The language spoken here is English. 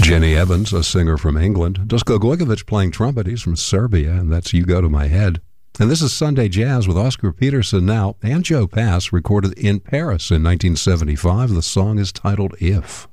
Jenny Evans, a singer from England. Dusko Gligovic playing trumpet. He's from Serbia, and that's You Go to My Head. And this is Sunday Jazz with Oscar Peterson now, and Joe Pass, recorded in Paris in 1975. The song is titled If.